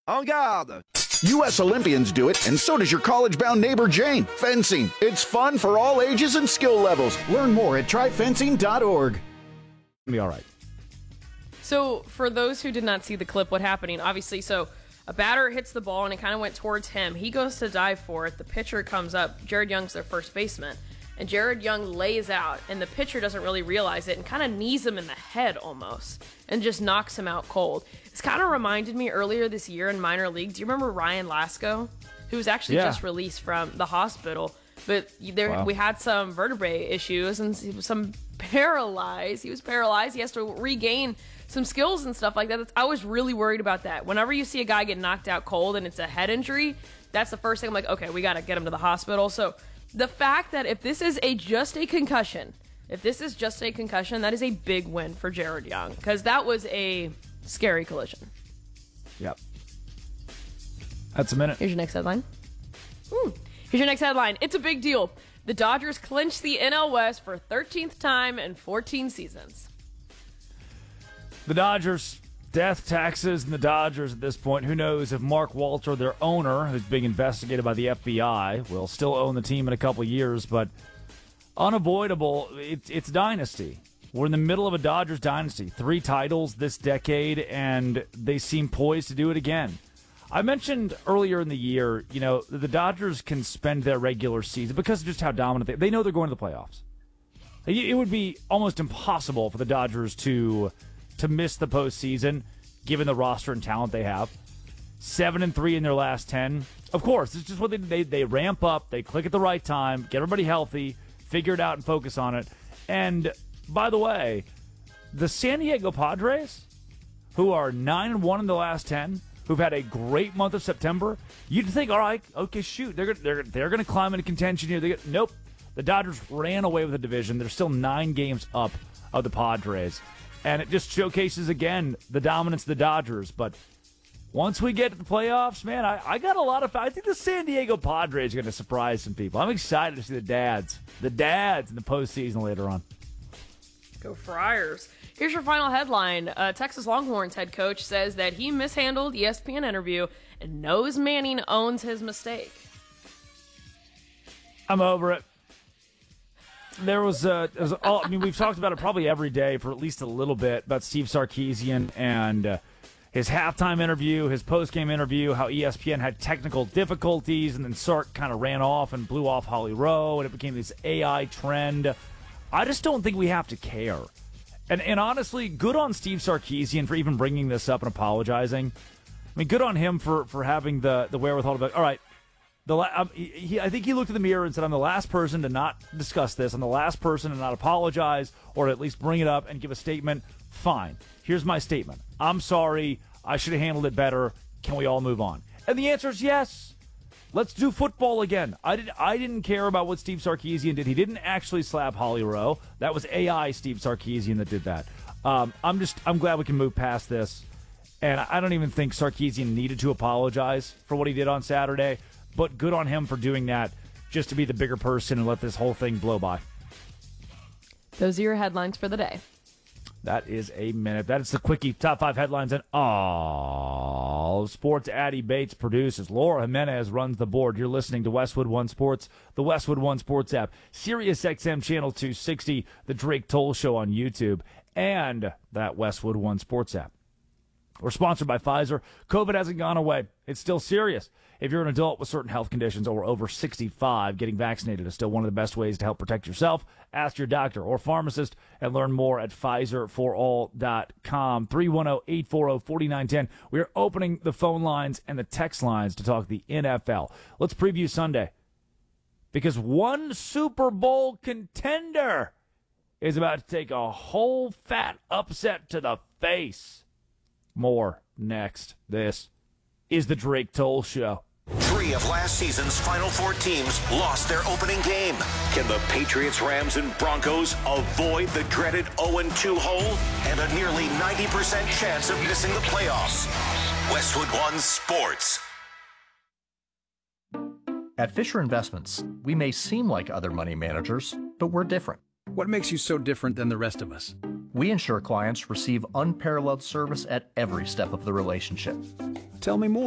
En garde! U.S. Olympians do it, and so does your college-bound neighbor Jane. Fencing. It's fun for all ages and skill levels. Learn more at tryfencing.org. Be all right. So for those who did not see the clip, what happening? Obviously, so a batter hits the ball and it kind of went towards him. He goes to dive for it. The pitcher comes up. Jared Young's their first baseman. And Jared Young lays out, and the pitcher doesn't really realize it and kind of knees him in the head almost and just knocks him out cold. It's kind of reminded me earlier this year in minor league. Do you remember Ryan Lasco, who was actually just released from the hospital? But we had some vertebrae issues and some paralyzed. He was paralyzed. He has to regain some skills and stuff like that. I was really worried about that. Whenever you see a guy get knocked out cold and it's a head injury, that's the first thing I'm like, okay, we got to get him to the hospital. So the fact that if this is just a concussion, that is a big win for Jared Young, because that was a scary collision. Yep. That's a minute. Here's your next headline. Here's your next headline. It's a big deal. The Dodgers clinched the NL West for 13th time in 14 seasons. The Dodgers, death, taxes, and the Dodgers at this point. Who knows if Mark Walter, their owner, who's being investigated by the FBI, will still own the team in a couple years, but unavoidable. It's dynasty. We're in the middle of a Dodgers dynasty. 3 titles this decade, and they seem poised to do it again. I mentioned earlier in the year, the Dodgers can spend their regular season because of just how dominant they know they're going to the playoffs. It would be almost impossible for the Dodgers to miss the postseason, given the roster and talent they have. 7-3 in their last 10. Of course, it's just what they ramp up, they click at the right time, get everybody healthy, figure it out and focus on it. And by the way, the San Diego Padres, who are 9-1 in the last 10, who've had a great month of September, you'd think, all right, okay, shoot, they're going to climb into contention here. Nope. The Dodgers ran away with the division. They're still 9 games up of the Padres. And it just showcases, again, the dominance of the Dodgers. But once we get to the playoffs, man, I got a lot of... I think the San Diego Padres are going to surprise some people. I'm excited to see the dads in the postseason later on. Go Friars. Here's your final headline. Texas Longhorns head coach says that he mishandled ESPN interview and knows Manning owns his mistake. I'm over it. We've talked about it probably every day for at least a little bit about Steve Sarkisian and his halftime interview, his post-game interview, how ESPN had technical difficulties, and then Sark kind of ran off and blew off Holly Rowe, and it became this AI trend. I just don't think we have to care. And honestly, good on Steve Sarkisian for even bringing this up and apologizing. I mean, good on him for having the wherewithal to be, all right, I think he looked in the mirror and said, I'm the last person to not discuss this. I'm the last person to not apologize or at least bring it up and give a statement. Fine. Here's my statement. I'm sorry. I should have handled it better. Can we all move on? And the answer is yes. Let's do football again. I didn't care about what Steve Sarkisian did. He didn't actually slap Holly Rowe. That was AI Steve Sarkisian that did that. I'm glad we can move past this. And I don't even think Sarkisian needed to apologize for what he did on Saturday. But good on him for doing that just to be the bigger person and let this whole thing blow by. Those are your headlines for the day. That is a minute. That is the quickie. Top 5 headlines and all sports. Addie Bates produces. Laura Jimenez runs the board. You're listening to Westwood One Sports, the Westwood One Sports app, Sirius XM Channel 260, the Drake Toll Show on YouTube, and that Westwood One Sports app. We're sponsored by Pfizer. COVID hasn't gone away. It's still serious. If you're an adult with certain health conditions or over 65, getting vaccinated is still one of the best ways to help protect yourself. Ask your doctor or pharmacist and learn more at PfizerForAll.com. 310-840-4910. We are opening the phone lines and the text lines to talk the NFL. Let's preview Sunday, because one Super Bowl contender is about to take a whole fat upset to the face. More next. This is the Drake Toll Show. 3 of last season's Final Four teams lost their opening game. Can the Patriots, Rams, and Broncos avoid the dreaded 0-2 hole and a nearly 90% chance of missing the playoffs? Westwood One Sports. At Fisher Investments, we may seem like other money managers, but we're different. What makes you so different than the rest of us? We ensure clients receive unparalleled service at every step of the relationship. Tell me more.